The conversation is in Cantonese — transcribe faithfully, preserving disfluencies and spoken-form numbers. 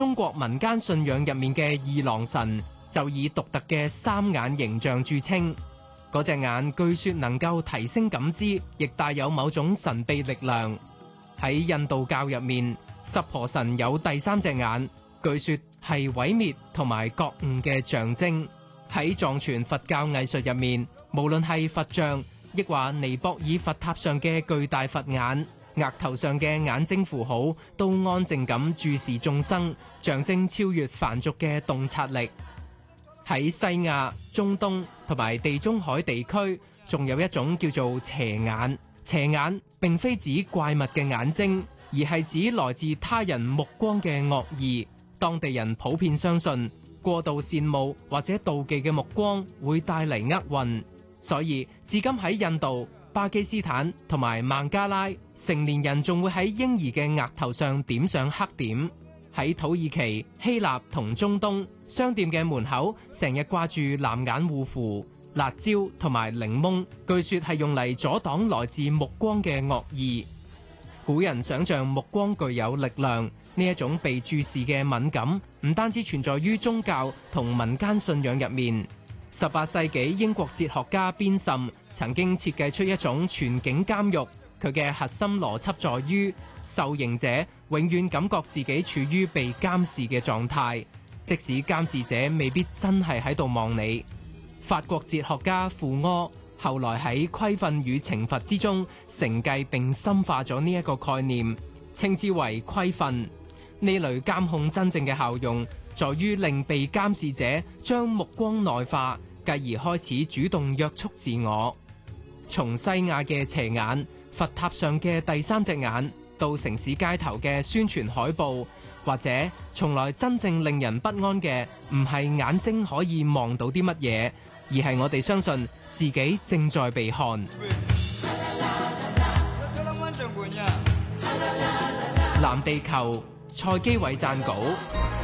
中國民間信仰入面嘅二郎神就以獨特嘅三眼形象著稱。嗰隻眼據說能夠提升感知，亦帶有某種神秘力量。喺印度教入面，濕婆神有第三隻眼，據說係毀滅同埋覺悟嘅象徵。喺藏傳佛教藝術入面，無論係佛像，亦話尼泊爾佛塔上嘅巨大佛眼，額頭上嘅眼睛符號，都安靜咁注視眾生，象徵超越凡俗嘅洞察力。喺西亞、中東同埋地中海地區，仲有一種叫做邪眼。邪眼並非指怪物嘅眼睛，而係指來自他人目光嘅惡意。當地人普遍相信，過度羨慕或者妒忌嘅目光會帶嚟厄運，所以至今喺印度、巴基斯坦同埋孟加拉，成年人仲會喺嬰兒嘅額頭上點上黑點。喺土耳其、希臘同中東，商店嘅門口成日掛住藍眼護符、辣椒同埋檸檬，據說係用嚟阻擋來自目光嘅惡意。古人想象目光具有力量，呢一種被注視嘅敏感，唔單止存在於宗教同民間信仰入面。十八世紀英國哲學家邊沁曾經設計出一種全景監獄，佢嘅核心邏輯在於受刑者永遠感覺自己處於被監視嘅狀態，即使監視者未必真係喺度望你。法國哲學家傅柯後來喺規訓與懲罰之中承繼並深化咗呢一個概念，稱之為規訓。呢類監控真正嘅效用在於令被監視者將目光內化，繼而開始主動約束自我。從西亞嘅邪眼、佛塔上嘅第三隻眼，到城市街頭嘅宣傳海報，或者從來真正令人不安嘅唔係眼睛可以望到啲乜嘢，而係我哋相信自己正在被看。藍地球，蔡基偉撰稿。